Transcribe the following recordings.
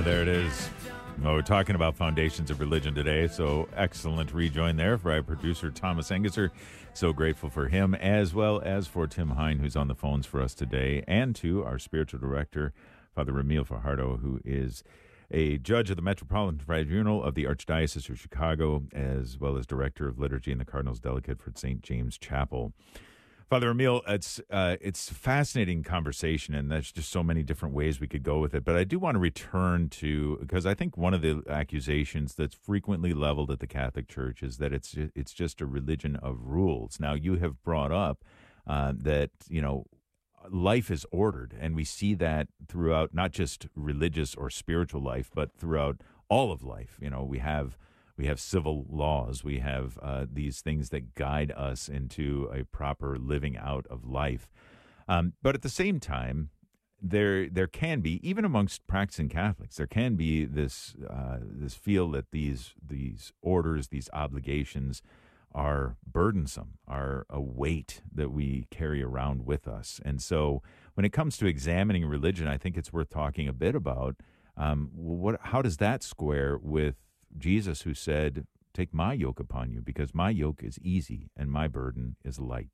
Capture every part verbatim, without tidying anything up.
Yeah, there it is. Well, we're talking about foundations of religion today, so excellent rejoin there for our producer, Thomas Engesser. So grateful for him, as well as for Tim Hine, who's on the phones for us today, and to our spiritual director, Father Ramil Fajardo, who is a judge of the Metropolitan Tribunal of the Archdiocese of Chicago, as well as director of liturgy and the Cardinals Delegate for Saint James Chapel. Father Emil, it's uh, it's a fascinating conversation, and there's just so many different ways we could go with it. But I do want to return to, because I think one of the accusations that's frequently leveled at the Catholic Church is that it's it's just a religion of rules. Now, you have brought up uh, that, you know, life is ordered, and we see that throughout not just religious or spiritual life, but throughout all of life. You know, we have We have civil laws. We have uh, these things that guide us into a proper living out of life. Um, but at the same time, there there can be, even amongst practicing Catholics, there can be this uh, this feel that these these orders, these obligations, are burdensome, are a weight that we carry around with us. And so, when it comes to examining religion, I think it's worth talking a bit about um, what how does that square with Jesus, who said, "Take my yoke upon you, because my yoke is easy and my burden is light."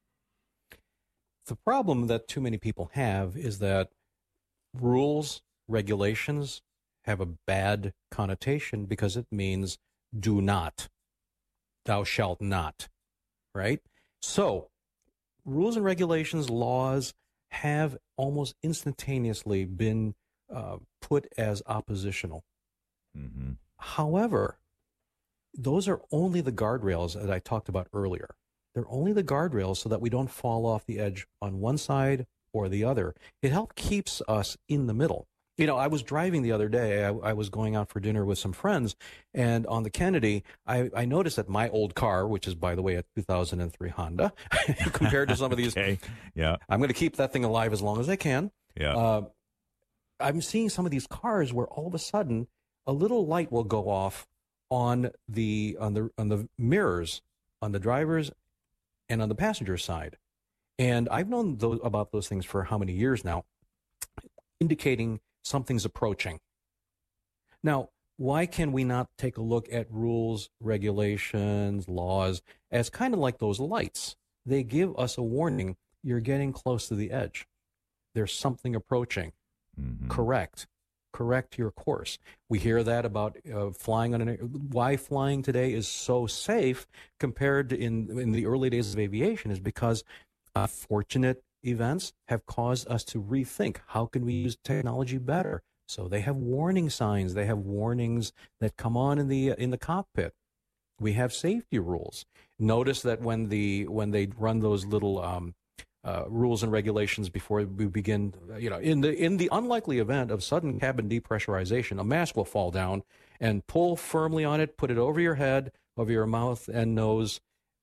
The problem that too many people have is that rules, regulations have a bad connotation because it means do not, thou shalt not, right? So rules and regulations, laws have almost instantaneously been uh, put as oppositional. Mm-hmm. However, those are only the guardrails that I talked about earlier. They're only the guardrails so that we don't fall off the edge on one side or the other. It helps keeps us in the middle. You know, I was driving the other day. I, I was going out for dinner with some friends, and on the Kennedy, I, I noticed that my old car, which is, by the way, a two thousand three Honda, compared to some of these, okay. Yeah, I'm going to keep that thing alive as long as I can. Yeah, uh, I'm seeing some of these cars where all of a sudden a little light will go off on the on the on the mirrors on the driver's and on the passenger side, and I've known those, about those things for how many years now, indicating something's approaching. Now, why can we not take a look at rules, regulations, laws as kind of like those lights? They give us a warning. You're getting close to the edge. There's something approaching. Mm-hmm. Correct. Correct your course. We hear that about uh, flying on an. Why flying today is so safe compared to in in the early days of aviation is because unfortunate events have caused us to rethink how can we use technology better. So they have warning signs. They have warnings that come on in the in the cockpit. We have safety rules. Notice that when the when they run those little um, Uh, rules and regulations before we begin, you know, in the in the unlikely event of sudden cabin depressurization, a mask will fall down and pull firmly on it, put it over your head, over your mouth and nose,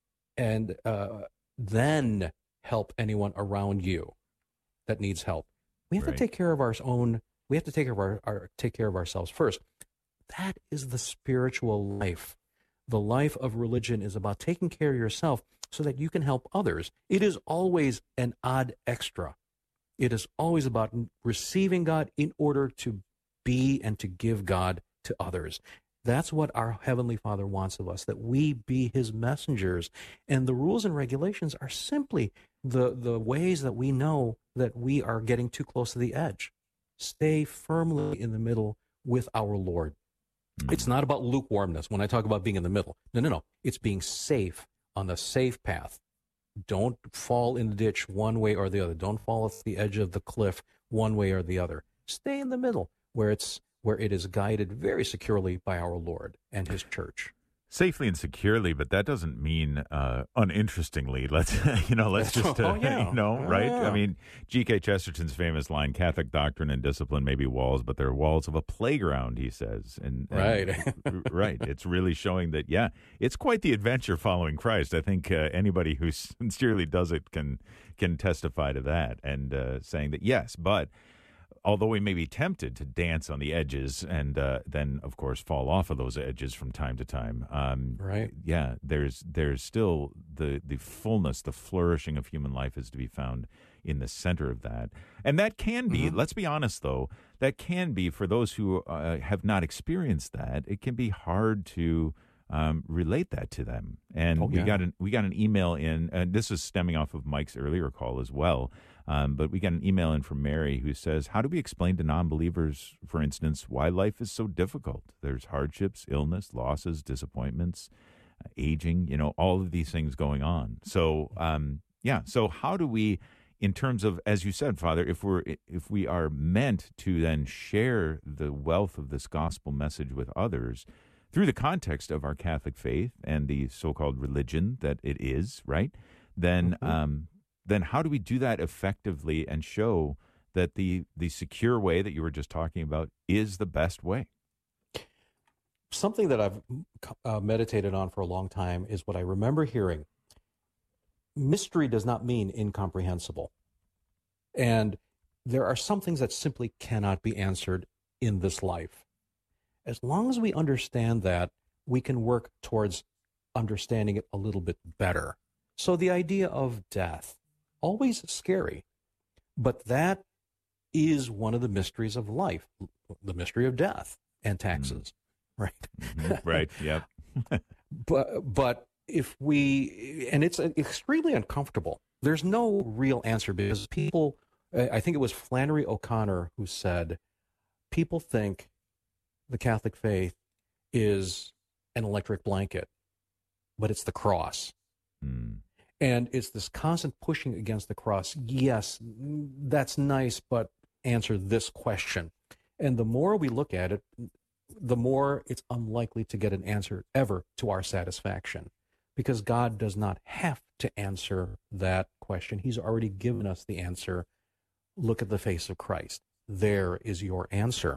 and uh, then help anyone around you that needs help. We have Right. to take care of our own. We have to take care of our, our take care of ourselves first. That is the spiritual life. The life of religion is about taking care of yourself so that you can help others. It is always an odd extra. It is always about receiving God in order to be and to give God to others. That's what our Heavenly Father wants of us, that we be His messengers. And the rules and regulations are simply the, the ways that we know that we are getting too close to the edge. Stay firmly in the middle with our Lord. Mm-hmm. It's not about lukewarmness when I talk about being in the middle. No, no, no. It's being safe on the safe path. Don't fall in the ditch one way or the other. Don't fall off the edge of the cliff one way or the other. Stay in the middle where it's where it is guided very securely by our Lord and His church. Safely and securely, but that doesn't mean uh, uninterestingly. Let's you know, let's just uh, oh, yeah. you know, oh, right? Yeah. I mean, G K Chesterton's famous line: "Catholic doctrine and discipline may be walls, but they're walls of a playground." He says, and, and right, right. It's really showing that, yeah, it's quite the adventure following Christ. I think uh, anybody who sincerely does it can can testify to that, and uh, saying that yes, but. Although we may be tempted to dance on the edges and uh, then, of course, fall off of those edges from time to time, um, right? Yeah, there's there's still the the fullness, the flourishing of human life is to be found in the center of that. And that can be, Mm-hmm. let's be honest though, that can be, for those who uh, have not experienced that, it can be hard to um, relate that to them. And Oh, we yeah. got an we got an email in, and this is stemming off of Mike's earlier call as well. Um, but we got an email in from Mary who says, how do we explain to non-believers, for instance, why life is so difficult? There's hardships, illness, losses, disappointments, uh, aging, you know, all of these things going on. So, um, yeah. So how do we, in terms of, as you said, Father, if we're if we are meant to then share the wealth of this gospel message with others through the context of our Catholic faith and the so-called religion that it is, right? Then, Mm-hmm. um, then how do we do that effectively and show that the the secure way that you were just talking about is the best way? Something that I've uh, meditated on for a long time is what I remember hearing. Mystery does not mean incomprehensible. And there are some things that simply cannot be answered in this life. As long as we understand that, we can work towards understanding it a little bit better. So the idea of death, always scary, but that is one of the mysteries of life, the mystery of death and taxes, mm. right? Mm-hmm. Right, yep. but but if we, and it's extremely uncomfortable. There's no real answer because people, I think it was Flannery O'Connor who said, people think the Catholic faith is an electric blanket, but it's the cross. Mm. And it's this constant pushing against the cross. Yes, that's nice, but answer this question. And the more we look at it, the more it's unlikely to get an answer ever to our satisfaction, because God does not have to answer that question. He's already given us the answer. Look at the face of Christ. There is your answer.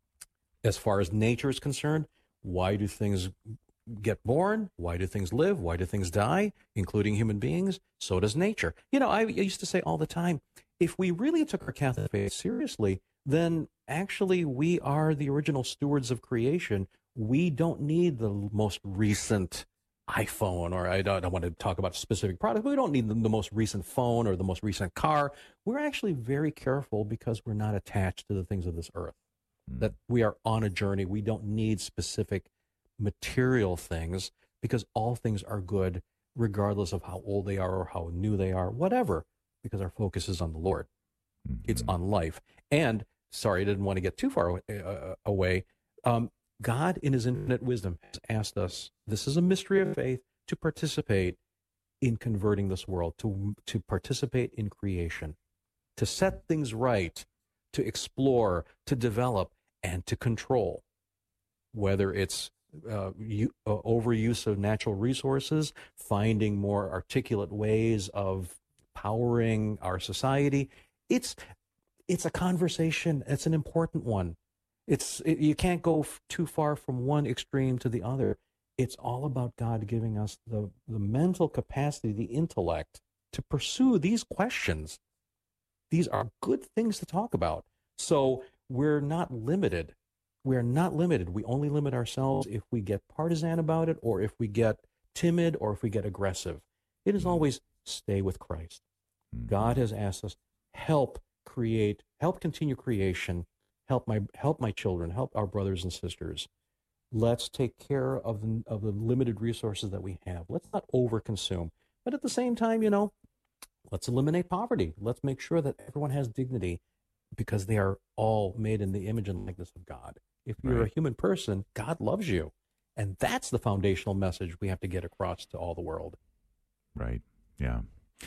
As far as nature is concerned, why do things get born? Why do things live? Why do things die, including human beings? So does nature. You know, I used to say all the time, if we really took our Catholic faith seriously, then actually we are the original stewards of creation. We don't need the most recent iPhone, or I don't, I don't want to talk about a specific product, but we don't need the, the most recent phone or the most recent car. We're actually very careful because we're not attached to the things of this earth, mm. that we are on a journey. We don't need specific material things because all things are good regardless of how old they are or how new they are, whatever, because our focus is on the Lord. Mm-hmm. It's on life. And, sorry, I didn't want to get too far away. Uh, away. Um, God, in his infinite wisdom, has asked us, this is a mystery of faith, to participate in converting this world, to, to participate in creation, to set things right, to explore, to develop, and to control, whether it's Uh, you, uh, overuse of natural resources, finding more articulate ways of powering our society. It's it's a conversation. It's an important one. It's it, you can't go f- too far from one extreme to the other. It's all about God giving us the, the mental capacity, the intellect to pursue these questions. These are good things to talk about. So we're not limited. We're not limited. We only limit ourselves if we get partisan about it, or if we get timid, or if we get aggressive. It is always stay with Christ. Mm-hmm. God has asked us, help create, help continue creation, help my help my children, help our brothers and sisters. Let's take care of the, of the limited resources that we have. Let's not overconsume. But at the same time, you know, let's eliminate poverty. Let's make sure that everyone has dignity, because they are all made in the image and likeness of God. If you're right. a human person, God loves you. And that's the foundational message we have to get across to all the world. Right. Yeah.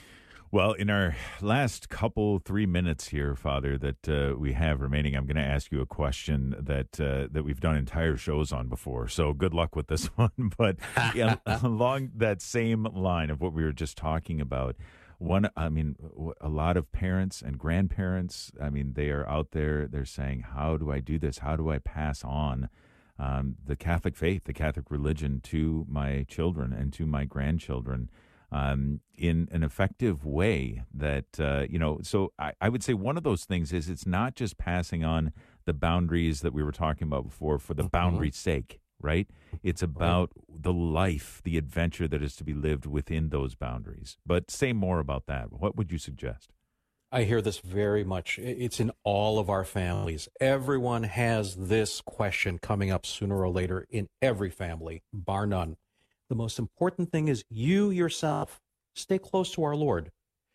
Well, in our last couple, three minutes here, Father, that uh, we have remaining, I'm going to ask you a question that uh, that we've done entire shows on before. So good luck with this one. But yeah, along that same line of what we were just talking about, One, I mean, a lot of parents and grandparents, I mean, they are out there, they're saying, how do I do this? How do I pass on um, the Catholic faith, the Catholic religion to my children and to my grandchildren um, in an effective way that, uh, you know, so I, I would say one of those things is it's not just passing on the boundaries that we were talking about before for the Mm-hmm. boundary's sake. Right? It's about right. the life, the adventure that is to be lived within those boundaries. But say more about that. What would you suggest? I hear this very much. It's in all of our families. Everyone has this question coming up sooner or later in every family, bar none. The most important thing is you yourself stay close to our Lord.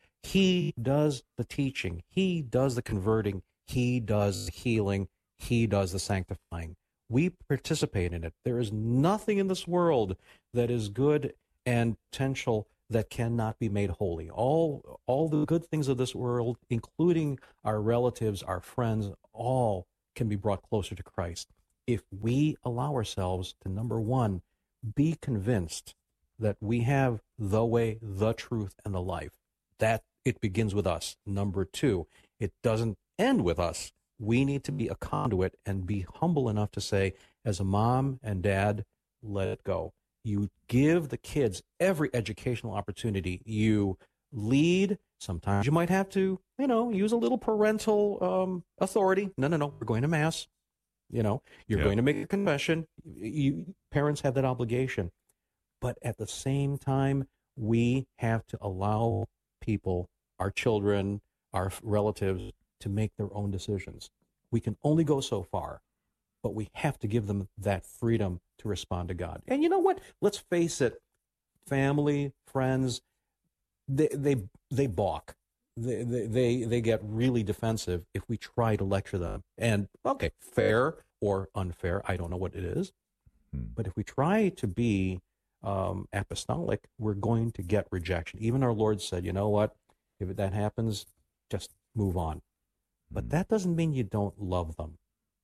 He does the teaching. He does the converting. He does the healing. He does the sanctifying. We participate in it. There is nothing in this world that is good and potential that cannot be made holy. All, all the good things of this world, including our relatives, our friends, all can be brought closer to Christ if we allow ourselves to, number one, be convinced that we have the way, the truth, and the life. That it begins with us. Number two, it doesn't end with us. We need to be a conduit and be humble enough to say, as a mom and dad, let it go. You give the kids every educational opportunity. You lead. Sometimes you might have to, you know, use a little parental um, authority. No, no, no. We're going to Mass. You know, you're yeah. going to make a confession. You, parents have that obligation. But at the same time, we have to allow people, our children, our relatives, to make their own decisions. We can only go so far, but we have to give them that freedom to respond to God. And you know what? Let's face it, family, friends, they they, they balk. They, they, they get really defensive if we try to lecture them. And, okay, fair or unfair, I don't know what it is. Hmm. But if we try to be um, apostolic, we're going to get rejection. Even our Lord said, you know what? If that happens, just move on. But that doesn't mean you don't love them.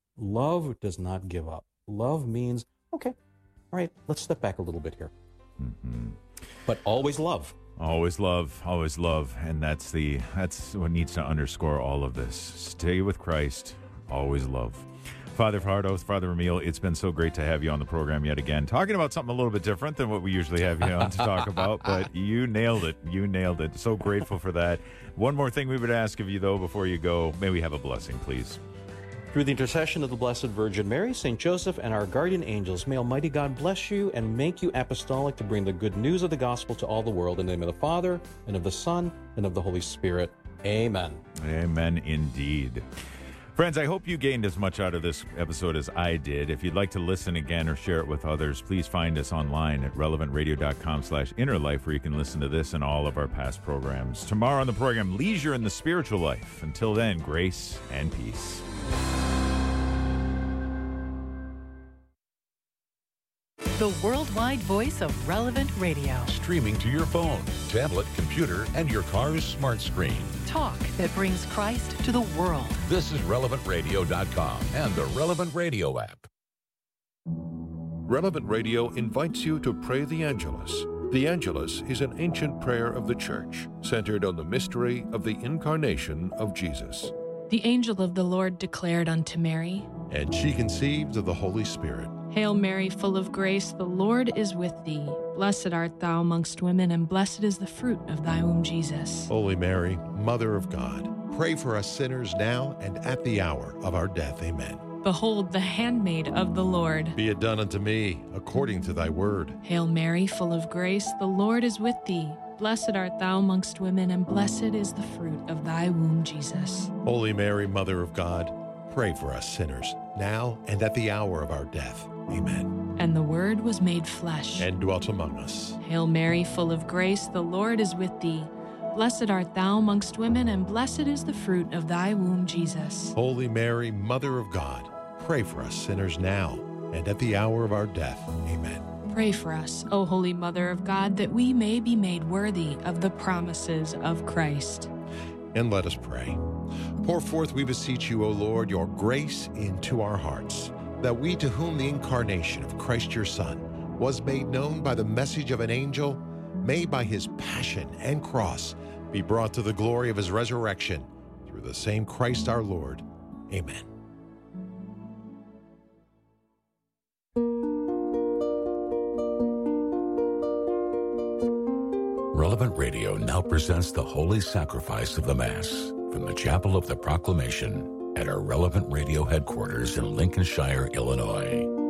Love does not give up. Love means, okay, all right, let's step back a little bit here. Mm-hmm. But always love. Always love, always love. And that's the that's what needs to underscore all of this. Stay with Christ, always love. Father Fajardo, Father Ramil, it's been so great to have you on the program yet again, talking about something a little bit different than what we usually have you on to talk about, but you nailed it. You nailed it. So grateful for that. One more thing we would ask of you, though, before you go. May we have a blessing, please? Through the intercession of the Blessed Virgin Mary, Saint Joseph, and our guardian angels, may Almighty God bless you and make you apostolic to bring the good news of the gospel to all the world. In the name of the Father, and of the Son, and of the Holy Spirit. Amen. Amen indeed. Friends, I hope you gained as much out of this episode as I did. If you'd like to listen again or share it with others, please find us online at relevant radio dot com slash inner life, where you can listen to this and all of our past programs. Tomorrow on the program, Leisure in the Spiritual Life. Until then, grace and peace. The worldwide voice of Relevant Radio. Streaming to your phone, tablet, computer, and your car's smart screen. Talk that brings Christ to the world. This is relevant radio dot com and the Relevant Radio app. Relevant Radio invites you to pray the Angelus. The Angelus is an ancient prayer of the Church, centered on the mystery of the incarnation of Jesus. The angel of the Lord declared unto Mary, and she conceived of the Holy Spirit. Hail Mary, full of grace, the Lord is with thee. Blessed art thou amongst women, and blessed is the fruit of thy womb, Jesus. Holy Mary, Mother of God, pray for us sinners now and at the hour of our death. Amen. Behold, the handmaid of the Lord. Be it done unto me according to thy word. Hail Mary, full of grace, the Lord is with thee. Blessed art thou amongst women, and blessed is the fruit of thy womb, Jesus. Holy Mary, Mother of God, pray for us sinners, now and at the hour of our death. Amen. And the Word was made flesh, and dwelt among us. Hail Mary, full of grace, the Lord is with thee. Blessed art thou amongst women, and blessed is the fruit of thy womb, Jesus. Holy Mary, Mother of God, pray for us sinners now and at the hour of our death. Amen. Pray for us, O Holy Mother of God, that we may be made worthy of the promises of Christ. And let us pray. Pour forth, we beseech you, O Lord, your grace into our hearts, that we, to whom the incarnation of Christ your Son was made known by the message of an angel, may by his passion and cross be brought to the glory of his resurrection, through the same Christ our Lord. Amen. Relevant Radio now presents the Holy Sacrifice of the Mass from the Chapel of the Proclamation at our Relevant Radio headquarters in Lincolnshire, Illinois.